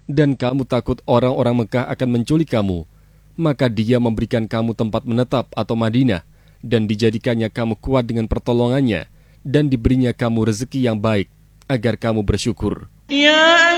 dan kamu takut orang-orang Mekah akan menculik kamu, maka Dia memberikan kamu tempat menetap atau Madinah, dan dijadikannya kamu kuat dengan pertolongannya, dan diberinya kamu rezeki yang baik, agar kamu bersyukur.